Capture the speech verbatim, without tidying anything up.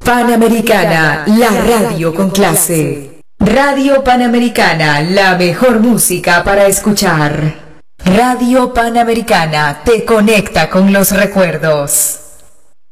Panamericana, la radio con clase. Radio Panamericana, la mejor música para escuchar. Radio Panamericana te conecta con los recuerdos.